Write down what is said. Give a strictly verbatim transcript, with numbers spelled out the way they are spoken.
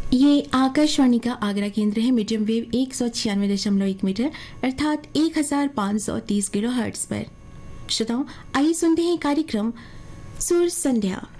ये आकाशवाणी का आगरा केंद्र है। मीडियम वेव एक सौ छियानवे दशमलव एक मीटर अर्थात एक हजार पाँच सौ तीस किलो हर्ट्ज पर। श्रोताओं, आइए सुनते हैं कार्यक्रम सुर संध्या।